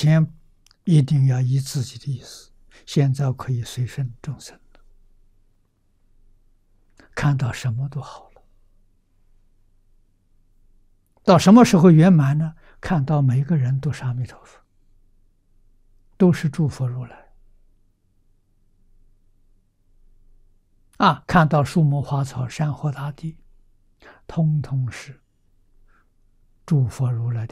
前一定要依自己的意思，现在可以随顺众生了，看到什么都好了。到什么时候圆满呢？看到每个人都是阿弥陀佛，都是诸佛如来。看到树木花草山河大地，通通是诸佛如来的